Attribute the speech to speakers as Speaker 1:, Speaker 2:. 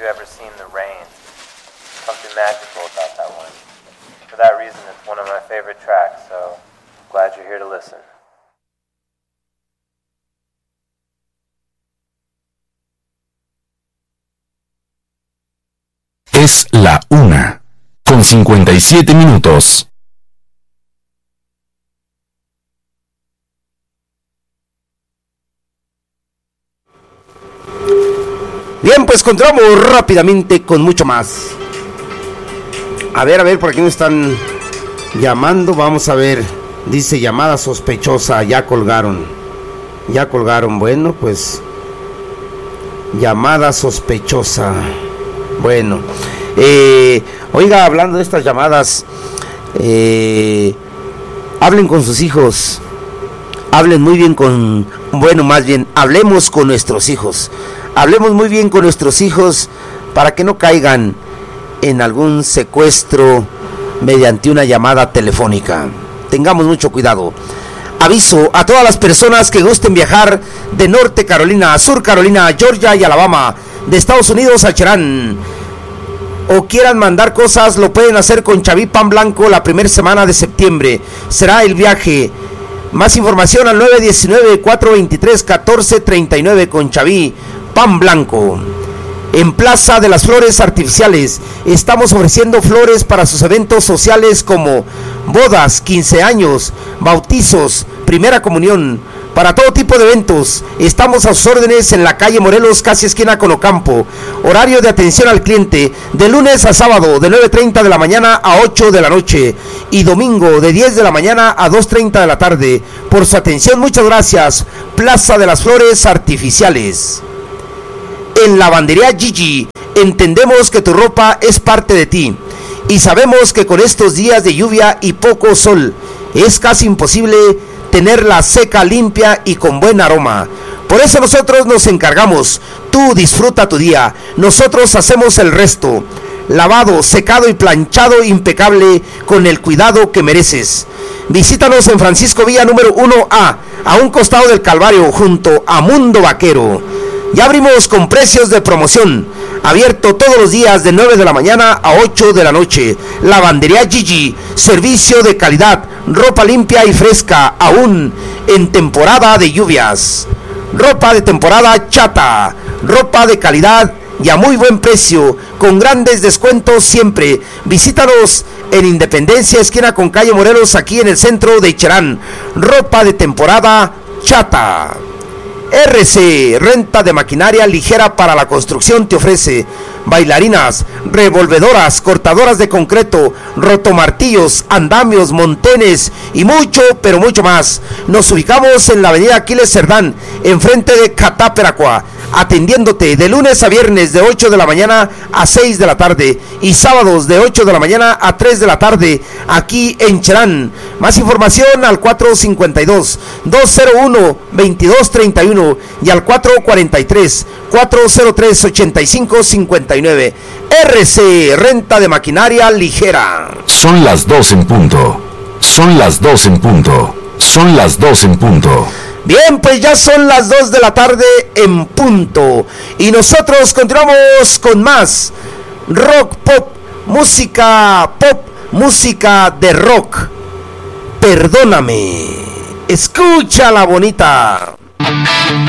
Speaker 1: ever seen the rain. Something magical about that one. For that reason, it's one of my favorite tracks, so glad you're here to listen.
Speaker 2: Es la 1:57.
Speaker 3: Bien, pues continuamos rápidamente con mucho más. A ver, por aquí me están llamando. Vamos a ver. Dice llamada sospechosa. Ya colgaron. Bueno, pues llamada sospechosa. Bueno, oiga, hablando de estas llamadas, hablen con sus hijos. Hablen muy bien hablemos con nuestros hijos. Hablemos muy bien con nuestros hijos para que no caigan en algún secuestro mediante una llamada telefónica. Tengamos mucho cuidado. Aviso a todas las personas que gusten viajar de Norte Carolina, Sur Carolina, Georgia y Alabama, de Estados Unidos a Cherán, o quieran mandar cosas, lo pueden hacer con Chaví Pan Blanco la primera semana de septiembre. Será el viaje. Más información al 919-423-1439 con Chaví Pan Blanco. En Plaza de las Flores Artificiales estamos ofreciendo flores para sus eventos sociales como bodas, 15 años, bautizos, primera comunión. Para todo tipo de eventos, estamos a sus órdenes en la calle Morelos, casi esquina con Ocampo. Horario de atención al cliente, de lunes a sábado, de 9:30 de la mañana a 8 de la noche. Y domingo, de 10 de la mañana a 2:30 de la tarde. Por su atención, muchas gracias. Plaza de las Flores Artificiales. En Lavandería Gigi, entendemos que tu ropa es parte de ti. Y sabemos que con estos días de lluvia y poco sol, es casi imposible tenerla seca, limpia y con buen aroma. Por eso nosotros nos encargamos. Tú disfruta tu día, nosotros hacemos el resto. Lavado, secado y planchado impecable con el cuidado que mereces. Visítanos en Francisco Villa número 1A, a un costado del Calvario, junto a Mundo Vaquero. Ya abrimos con precios de promoción. Abierto todos los días de 9 de la mañana a 8 de la noche. Lavandería Gigi, servicio de calidad, ropa limpia y fresca, aún en temporada de lluvias. Ropa de temporada chata, ropa de calidad y a muy buen precio, con grandes descuentos siempre. Visítanos en Independencia, esquina con calle Morelos, aquí en el centro de Cherán. Ropa de temporada chata. RC, renta de maquinaria ligera para la construcción, te ofrece bailarinas, revolvedoras, cortadoras de concreto, rotomartillos, andamios, montones y mucho, pero mucho más. Nos ubicamos en la avenida Aquiles Cerdán, enfrente de Cataperacua, atendiéndote de lunes a viernes de 8 de la mañana a 6 de la tarde y sábados de 8 de la mañana a 3 de la tarde, aquí en Cherán. Más información al 452-201-2231 y al 443-403-8559. RC, renta de maquinaria ligera.
Speaker 2: Son las 2 en punto.
Speaker 3: Bien, pues ya son las 2 de la tarde en punto. Y nosotros continuamos con más rock pop, música de rock. Perdóname. Escúchala bonita.